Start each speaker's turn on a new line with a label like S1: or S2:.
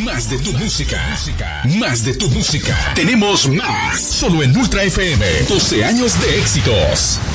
S1: Más de tu música. Más de tu música. Tenemos más. Solo en Ultra FM. 12 años de éxitos.